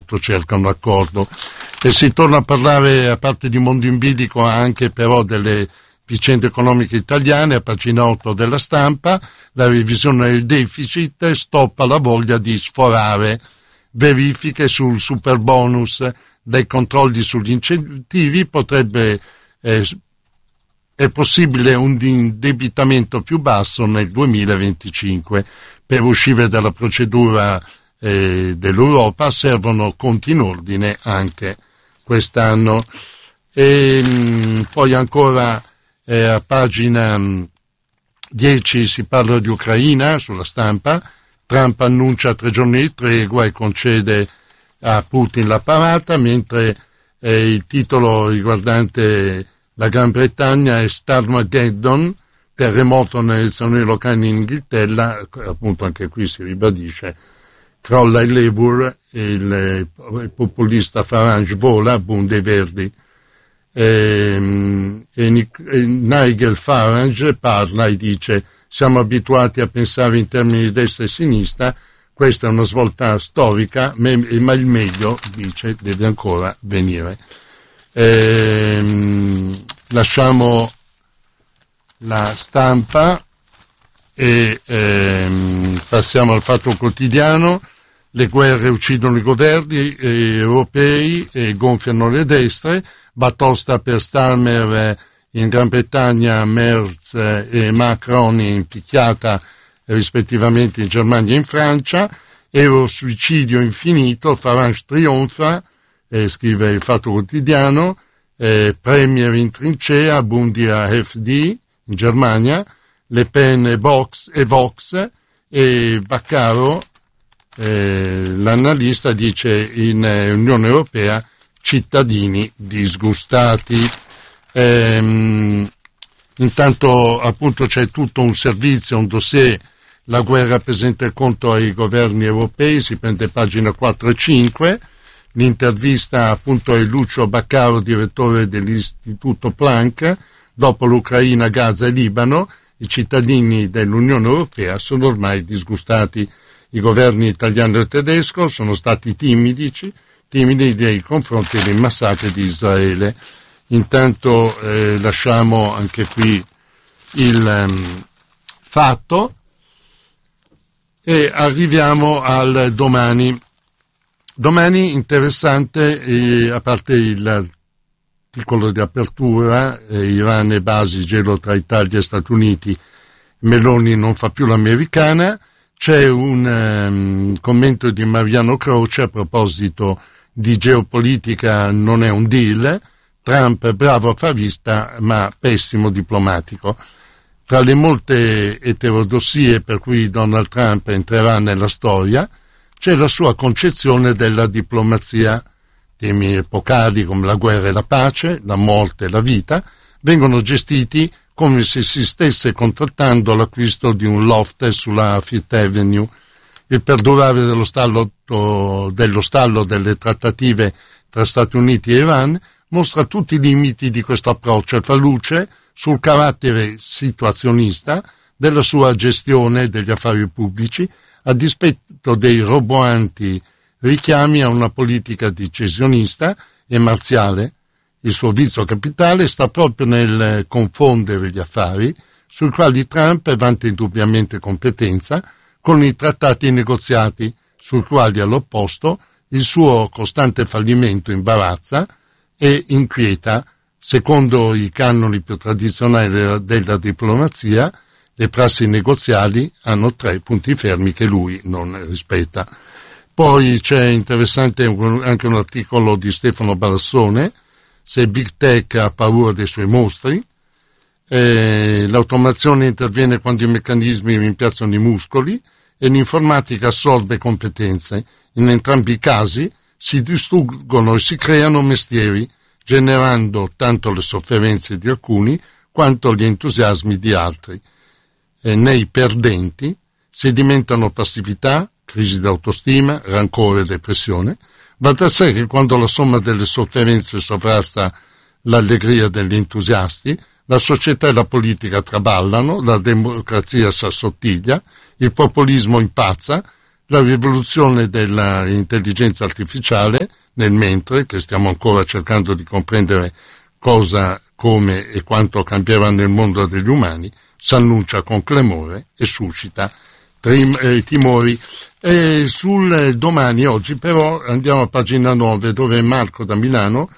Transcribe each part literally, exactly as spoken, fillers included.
appunto cerca un accordo. E si torna a parlare, a parte di mondo in bilico, anche però delle vicende economiche italiane. A pagina otto della Stampa, la revisione del deficit stoppa la voglia di sforare, verifiche sul super bonus, dai controlli sugli incentivi, potrebbe eh, è possibile un indebitamento più basso nel duemilaventicinque. Per uscire dalla procedura eh, dell'Europa servono conti in ordine anche quest'anno. E mh, poi ancora eh, a pagina mh, dieci si parla di Ucraina sulla Stampa. Trump annuncia tre giorni di tregua e concede a Putin la parata, mentre eh, il titolo riguardante la Gran Bretagna è Starmageddon, terremoto nelle elezioni locali in Inghilterra. Appunto anche qui si ribadisce, crolla il Labour, il, il populista Farage vola, boom dei Verdi. E, e, e Nigel Farage parla e dice: siamo abituati a pensare in termini di destra e sinistra, questa è una svolta storica, ma il meglio, dice, deve ancora venire. E, lasciamo la Stampa e ehm, passiamo al Fatto Quotidiano. Le guerre uccidono i governi eh, europei e gonfiano le destre. Batosta per Starmer in Gran Bretagna, Merz e Macron in picchiata rispettivamente in Germania e in Francia. Eurosuicidio infinito, Farage trionfa, eh, scrive il Fatto Quotidiano. Eh, Premier in trincea, Bundia F D in Germania, Le Pen e Vox, e, Vox, e Baccaro, eh, l'analista, dice in eh, Unione Europea cittadini disgustati. Ehm, intanto appunto c'è tutto un servizio, un dossier, la guerra presenta il conto ai governi europei, si prende pagina quattro e cinque. L'intervista appunto è Lucio Baccaro, direttore dell'Istituto Planck. Dopo l'Ucraina, Gaza e Libano, i cittadini dell'Unione Europea sono ormai disgustati. I governi italiano e tedesco sono stati timidi, timidi nei confronti dei massacri di Israele. Intanto eh, lasciamo anche qui il um, Fatto e arriviamo al Domani. Domani interessante, eh, a parte l'articolo di apertura, eh, Iran e basi, gelo tra Italia e Stati Uniti, Meloni non fa più l'americana. C'è un um, commento di Mariano Croce a proposito di geopolitica, non è un deal, Trump bravo affarista ma pessimo diplomatico. Tra le molte eterodossie per cui Donald Trump entrerà nella storia c'è la sua concezione della diplomazia. Temi epocali come la guerra e la pace, la morte e la vita vengono gestiti come se si stesse contrattando l'acquisto di un loft sulla Fifth Avenue. Il perdurare dello stallo, dello stallo delle trattative tra Stati Uniti e Iran mostra tutti i limiti di questo approccio e fa luce sul carattere situazionista della sua gestione degli affari pubblici, a dispetto dei roboanti richiami a una politica decisionista e marziale. Il suo vizio capitale sta proprio nel confondere gli affari, sui quali Trump vanta indubbiamente competenza, con i trattati negoziati, sui quali all'opposto il suo costante fallimento imbarazza e inquieta. Secondo i canoni più tradizionali della, della diplomazia, le prassi negoziali hanno tre punti fermi che lui non rispetta. Poi c'è interessante anche un articolo di Stefano Barassone, se Big Tech ha paura dei suoi mostri. Eh, l'automazione interviene quando i meccanismi rimpiazzano i muscoli e l'informatica assorbe competenze. In entrambi i casi si distruggono e si creano mestieri, generando tanto le sofferenze di alcuni quanto gli entusiasmi di altri. E nei perdenti sedimentano passività, crisi d'autostima, rancore e depressione. Va da sé che quando la somma delle sofferenze sovrasta l'allegria degli entusiasti, la società e la politica traballano, la democrazia si assottiglia, il populismo impazza, la rivoluzione dell'intelligenza artificiale, nel mentre che stiamo ancora cercando di comprendere cosa, come e quanto cambierà nel mondo degli umani, s'annuncia con clamore e suscita trim, eh, timori. E sul domani oggi però andiamo a pagina nove, dove Marco da Milano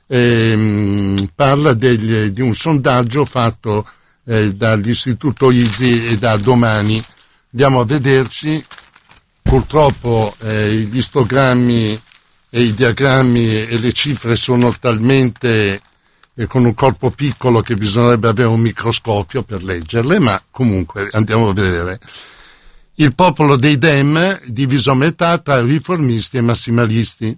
ehm, parla degli, di un sondaggio fatto eh, dall'istituto I S I e da Domani. Andiamo a vederci. Purtroppo eh, gli istogrammi e i diagrammi e le cifre sono talmente eh, con un corpo piccolo che bisognerebbe avere un microscopio per leggerle, ma comunque andiamo a vedere. Il popolo dei Dem diviso a metà tra riformisti e massimalisti.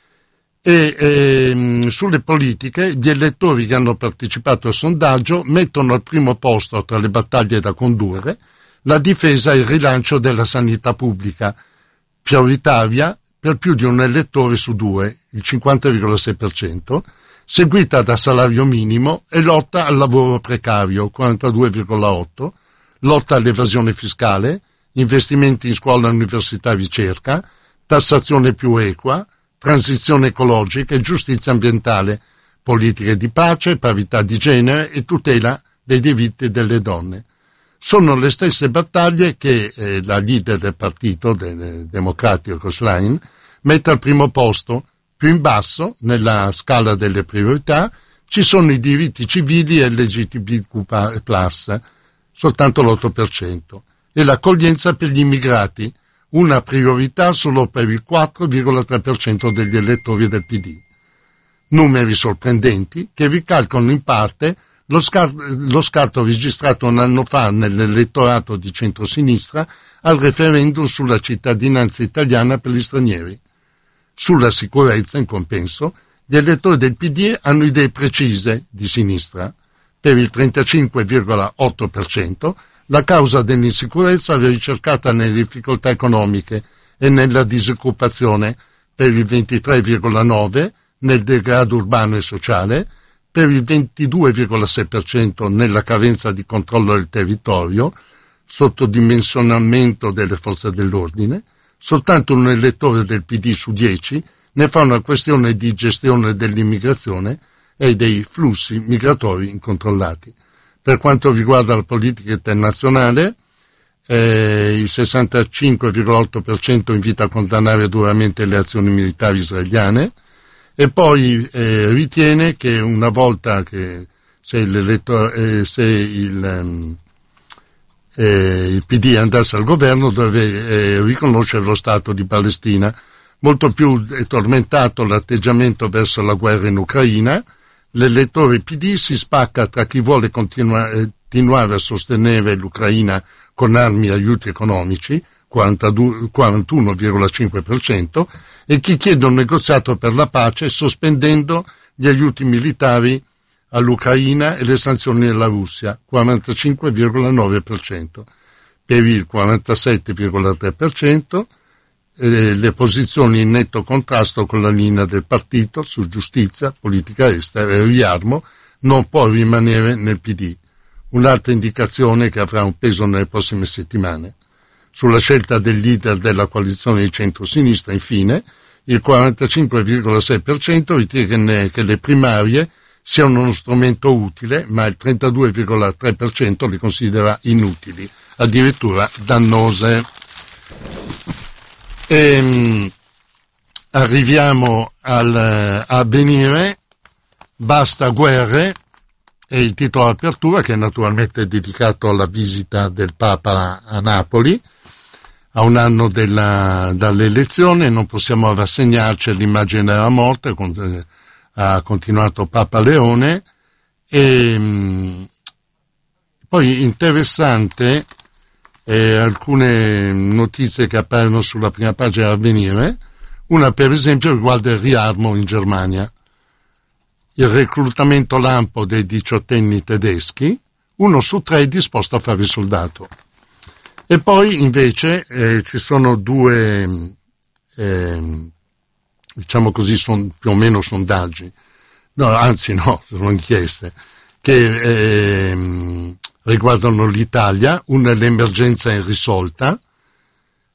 E ehm, sulle politiche gli elettori che hanno partecipato al sondaggio mettono al primo posto tra le battaglie da condurre la difesa e il rilancio della sanità pubblica, prioritaria per più di un elettore su due, il cinquanta virgola sei per cento, seguita da salario minimo e lotta al lavoro precario, quarantadue virgola otto per cento, lotta all'evasione fiscale, investimenti in scuola, università e ricerca, tassazione più equa, transizione ecologica e giustizia ambientale, politiche di pace, parità di genere e tutela dei diritti delle donne. Sono le stesse battaglie che eh, la leader del partito del democratico Schlein mette al primo posto. Più in basso, nella scala delle priorità, ci sono i diritti civili e L G B T Q plus, soltanto l'otto per cento, e l'accoglienza per gli immigrati, una priorità solo per il quattro virgola tre per cento degli elettori del P D. Numeri sorprendenti che ricalcano in parte lo, scar- lo scarto registrato un anno fa nell'elettorato di centrosinistra al referendum sulla cittadinanza italiana per gli stranieri. Sulla sicurezza, in compenso, gli elettori del P D hanno idee precise di sinistra. Per il trentacinque virgola otto per cento la causa dell'insicurezza è ricercata nelle difficoltà economiche e nella disoccupazione, per il ventitré virgola nove per cento nel degrado urbano e sociale, per il ventidue virgola sei per cento nella carenza di controllo del territorio, sottodimensionamento delle forze dell'ordine. Soltanto un elettore del P D su dieci ne fa una questione di gestione dell'immigrazione e dei flussi migratori incontrollati. Per quanto riguarda la politica internazionale, eh, il sessantacinque virgola otto per cento invita a condannare duramente le azioni militari israeliane e poi eh, ritiene che una volta che se, eh, se il, um, eh, il P D andasse al governo deve eh, riconoscere lo Stato di Palestina. Molto più è tormentato l'atteggiamento verso la guerra in Ucraina. L'elettore P D si spacca tra chi vuole continuare, continuare a sostenere l'Ucraina con armi e aiuti economici, quarantuno virgola cinque per cento, e chi chiede un negoziato per la pace sospendendo gli aiuti militari all'Ucraina e le sanzioni alla Russia, quarantacinque virgola nove per cento. Per il quarantasette virgola tre per cento eh, le posizioni in netto contrasto con la linea del partito su giustizia, politica estera e riarmo non può rimanere nel P D. Un'altra indicazione che avrà un peso nelle prossime settimane. Sulla scelta del leader della coalizione di centro-sinistra, infine, il quarantacinque virgola sei per cento ritiene che le primarie siano uno strumento utile, ma il trentadue virgola tre per cento le considera inutili, addirittura dannose. E, arriviamo al avvenire, basta guerre, è il titolo d'apertura, che è naturalmente dedicato alla visita del Papa a Napoli, a un anno della, dall'elezione. Non possiamo rassegnarci all'immagine della morte, ha continuato Papa Leone. E mh, poi interessante eh, alcune notizie che appaiono sulla prima pagina dell'Avvenire. Una per esempio riguarda il riarmo in Germania, il reclutamento lampo dei diciottenni tedeschi, uno su tre è disposto a fare il soldato. E poi invece eh, ci sono due, eh, diciamo così, son, più o meno sondaggi, no, anzi no, sono inchieste, che eh, riguardano l'Italia. Una è l'emergenza irrisolta,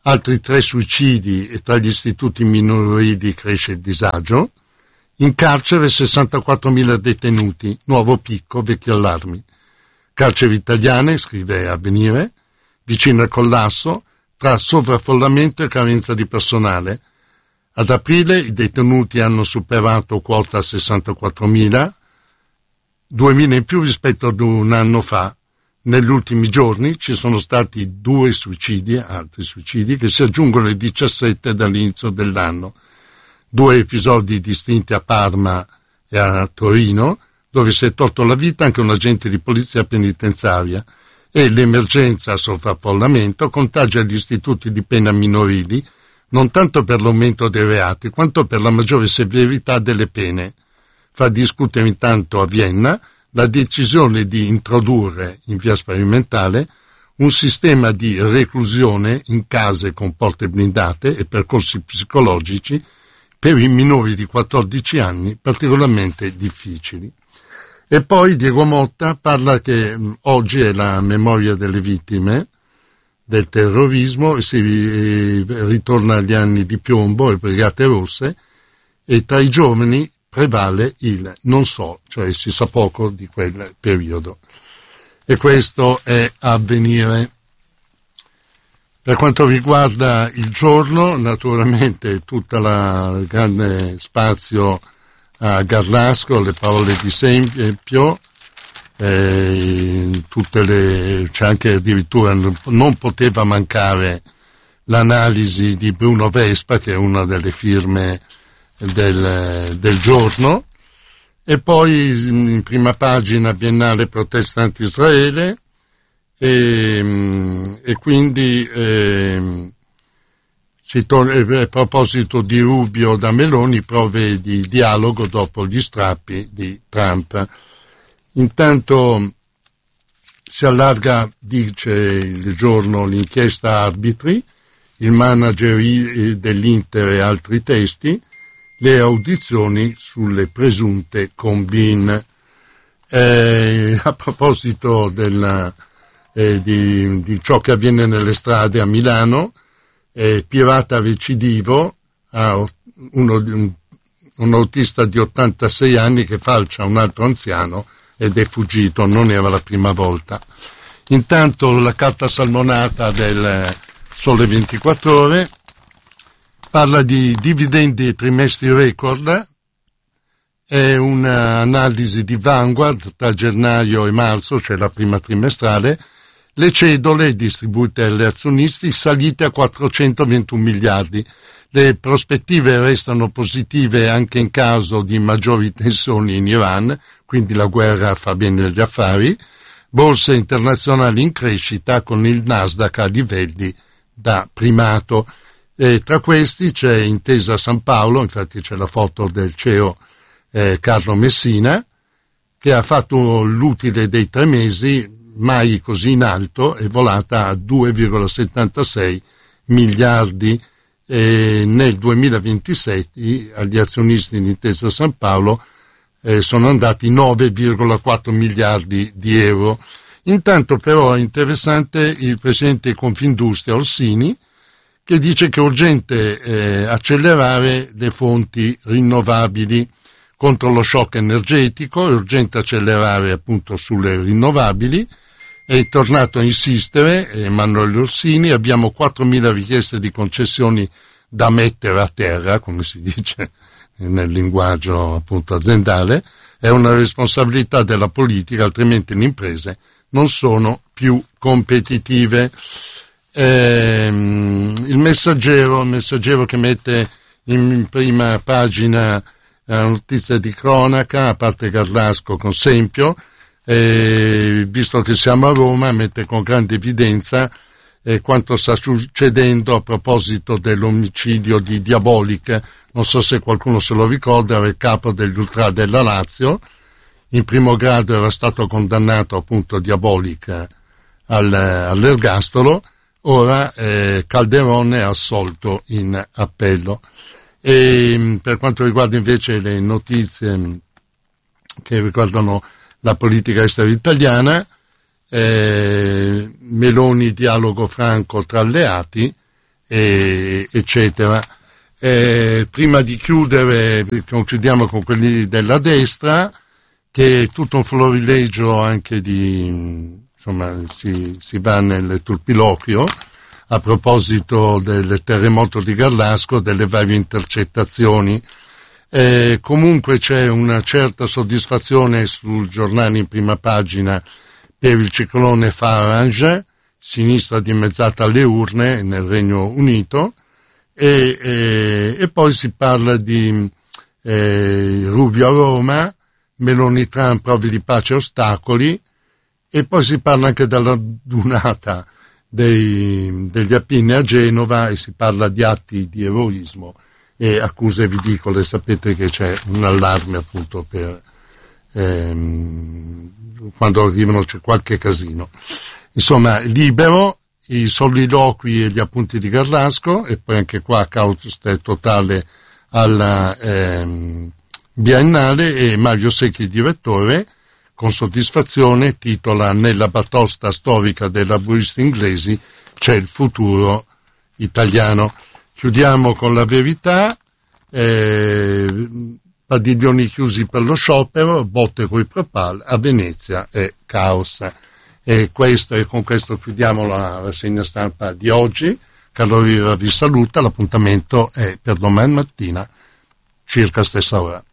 altri tre suicidi e tra gli istituti minorili cresce il disagio. In carcere sessantaquattromila detenuti, nuovo picco, vecchi allarmi. Carceri italiane, scrive Avvenire, vicino al collasso, tra sovraffollamento e carenza di personale. Ad aprile i detenuti hanno superato quota sessantaquattromila, duemila in più rispetto ad un anno fa. Negli ultimi giorni ci sono stati due suicidi, altri suicidi, che si aggiungono ai diciassette dall'inizio dell'anno. Due episodi distinti a Parma e a Torino, dove si è tolto la vita anche un agente di polizia penitenziaria, e l'emergenza sovraffollamento contagia gli istituti di pena minorili, non tanto per l'aumento dei reati, quanto per la maggiore severità delle pene. Fa discutere intanto a Vienna la decisione di introdurre, in via sperimentale, un sistema di reclusione in case con porte blindate e percorsi psicologici per i minori di quattordici anni particolarmente difficili. E poi Diego Motta parla che mh, oggi è la memoria delle vittime del terrorismo e si eh, ritorna agli anni di piombo e brigate rosse, e tra i giovani prevale il non so, cioè si sa poco di quel periodo. E questo è Avvenire. Per quanto riguarda il giorno, naturalmente tutta la il grande spazio a Garlasco, le parole di Sempio, eh, tutte le, c'è anche addirittura non poteva mancare l'analisi di Bruno Vespa, che è una delle firme del, del giorno, e poi in prima pagina Biennale protesta anti-Israele, e, e quindi eh, si torna, a proposito di Rubio da Meloni, prove di dialogo dopo gli strappi di Trump. Intanto si allarga, dice il giorno, l'inchiesta arbitri, il manager dell'Inter e altri testi, le audizioni sulle presunte combine. Eh, a proposito della, eh, di, di ciò che avviene nelle strade a Milano, eh, pirata recidivo, a uno, un, un autista di ottantasei anni che falcia un altro anziano ed è fuggito, non era la prima volta. Intanto la carta salmonata del Sole ventiquattro Ore parla di dividendi e trimestri record, è un'analisi di Vanguard tra gennaio e marzo, cioè la prima trimestrale, le cedole distribuite agli azionisti salite a quattrocentoventuno miliardi, le prospettive restano positive anche in caso di maggiori tensioni in Iran, quindi la guerra fa bene agli affari, borse internazionali in crescita con il Nasdaq a livelli da primato. E tra questi c'è Intesa San Paolo, infatti c'è la foto del C E O eh, Carlo Messina, che ha fatto l'utile dei tre mesi, mai così in alto, è volata a due virgola settantasei miliardi, e nel duemilaventisette agli azionisti di Intesa San Paolo eh, sono andati nove virgola quattro miliardi di euro. Intanto però è interessante il presidente di Confindustria Orsini, che dice che è urgente eh, accelerare le fonti rinnovabili contro lo shock energetico, è urgente accelerare appunto sulle rinnovabili. È tornato a insistere Emanuele Orsini: abbiamo quattromila richieste di concessioni da mettere a terra, come si dice nel linguaggio appunto aziendale, è una responsabilità della politica, altrimenti le imprese non sono più competitive. Eh, il messaggero, il messaggero che mette in prima pagina la notizia di cronaca, a parte Garlasco con Sempio, eh, visto che siamo a Roma, mette con grande evidenza eh, quanto sta succedendo a proposito dell'omicidio di Diabolik. Non so se qualcuno se lo ricorda, era il capo degli Ultra della Lazio, in primo grado era stato condannato appunto Diabolik al, all'ergastolo. Ora eh, Calderone è assolto in appello. E per quanto riguarda invece le notizie che riguardano la politica estera italiana, eh, Meloni dialogo franco tra alleati, e, eccetera. Eh, prima di chiudere, concludiamo con quelli della destra, che è tutto un florilegio anche di, insomma, si, si va nel turpiloquio a proposito del terremoto di Garlasco, delle varie intercettazioni. Eh, comunque c'è una certa soddisfazione sul giornale in prima pagina per il ciclone Farage, sinistra dimezzata alle urne nel Regno Unito, e, e, e poi si parla di eh, Rubio a Roma, Meloni Trump, prove di pace e ostacoli, e poi si parla anche della dunata dei, degli Appini a Genova e si parla di atti di eroismo e accuse ridicole. Sapete che c'è un allarme appunto per ehm, quando arrivano c'è qualche casino. Insomma, Libero, i soliloqui e gli appunti di Garlasco, e poi anche qua caos totale alla ehm, Biennale, e Mario Secchi, direttore, con soddisfazione, titola "Nella batosta storica dei laburisti inglesi c'è il futuro italiano". Chiudiamo con La Verità, eh, padiglioni chiusi per lo sciopero, botte coi Propal, a Venezia è caos. E questo, e con questo chiudiamo la rassegna stampa di oggi. Carlo Riva vi saluta, l'appuntamento è per domani mattina, circa stessa ora.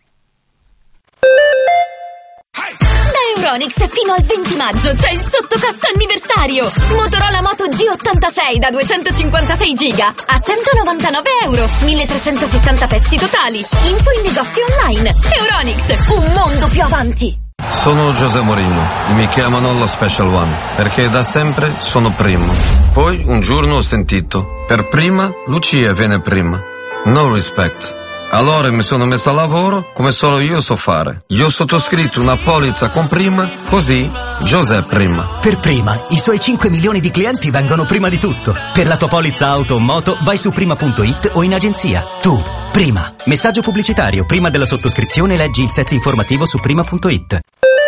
Euronics fino al venti maggio c'è il sottocosto anniversario. Motorola Moto G ottantasei da duecentocinquantasei giga a centonovantanove euro, milletrecentosettanta pezzi totali. Info in negozio online. Euronics, un mondo più avanti. Sono José Mourinho e mi chiamano lo Special One perché da sempre sono primo. Poi un giorno ho sentito: per prima Lucia viene prima. No respect. Allora mi sono messo a lavoro come solo io so fare. Io ho sottoscritto una polizza con Prima, così José prima. Per Prima, i suoi cinque milioni di clienti vengono prima di tutto. Per la tua polizza auto o moto vai su prima punto it o in agenzia. Tu, Prima. Messaggio pubblicitario. Prima della sottoscrizione leggi il set informativo su prima punto it.